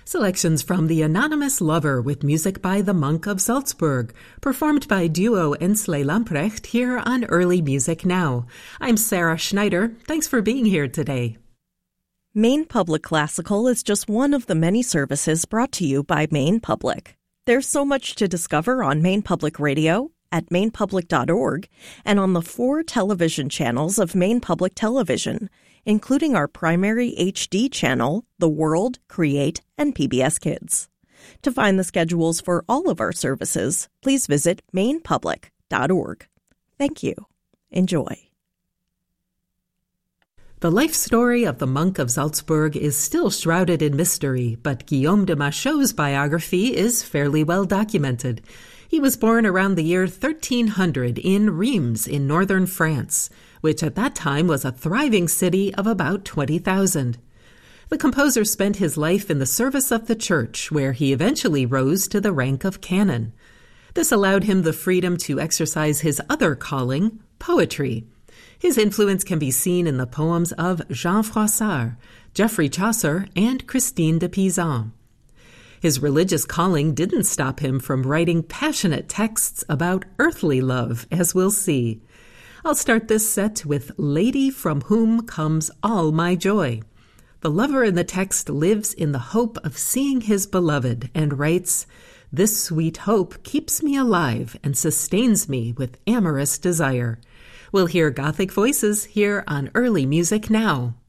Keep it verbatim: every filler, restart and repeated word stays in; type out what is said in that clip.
Selections from The Anonymous Lover with music by the Monk of Salzburg, performed by duo Ensley Lamprecht here on Early Music Now. I'm Sarah Schneider. Thanks for being here today. Maine Public Classical is just one of the many services brought to you by Maine Public. There's so much to discover on Maine Public Radio, at maine public dot org, and on the four television channels of Maine Public Television, including our primary H D channel, The World, Create, and P B S Kids. To find the schedules for all of our services, please visit maine public dot org. Thank you. Enjoy. The life story of the Monk of Salzburg is still shrouded in mystery, but Guillaume de Machaut's biography is fairly well documented. He was born around the year thirteen hundred in Reims in northern France, which at that time was a thriving city of about twenty thousand. The composer spent his life in the service of the church, where he eventually rose to the rank of canon. This allowed him the freedom to exercise his other calling, poetry. His influence can be seen in the poems of Jean Froissart, Geoffrey Chaucer, and Christine de Pizan. His religious calling didn't stop him from writing passionate texts about earthly love, as we'll see. I'll start this set with Lady from Whom Comes All My Joy. The lover in the text lives in the hope of seeing his beloved and writes, "This sweet hope keeps me alive and sustains me with amorous desire." We'll hear Gothic voices here on Early Music Now.